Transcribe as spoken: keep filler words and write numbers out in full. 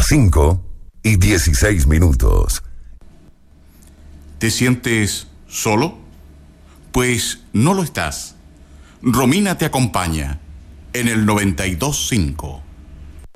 las cinco y dieciséis minutos. ¿Te sientes solo? Pues no lo estás. Romina te acompaña en el noventa y dos punto cinco.